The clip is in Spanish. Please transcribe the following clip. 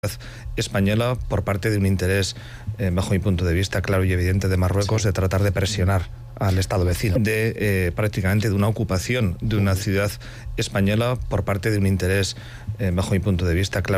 española por parte de un interés, bajo mi punto de vista, claro y evidente de Marruecos, de tratar de presionar al Estado vecino, prácticamente de una ocupación de una ciudad española por parte de un interés, bajo mi punto de vista, claro